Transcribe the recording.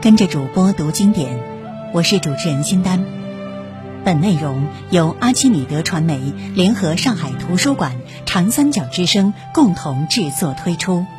跟着主播读经典，我是主持人辛丹。本内容由阿基米德传媒联合上海图书馆、长三角之声共同制作推出。